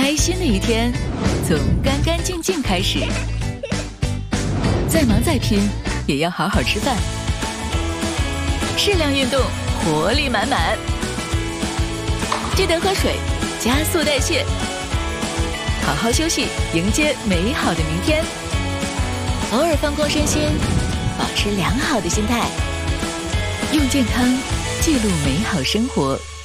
开心的一天从干干净净开始。再忙再拼，也要好好吃饭。适量运动，活力满满。记得喝水，加速代谢。好好休息，迎接美好的明天。偶尔放空身心，保持良好的心态，用健康记录美好生活。